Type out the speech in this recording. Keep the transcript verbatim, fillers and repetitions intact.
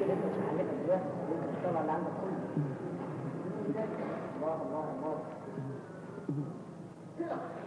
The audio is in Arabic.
اللي انت مش هعلمك دلوقتي انت الطلع اللي عندك كله. الله الله الله